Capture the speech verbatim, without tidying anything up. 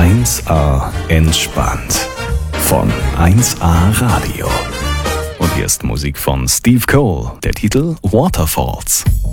eins A entspannt von eins A Radio. Und hier ist Musik von Steve Cole, der Titel Waterfalls.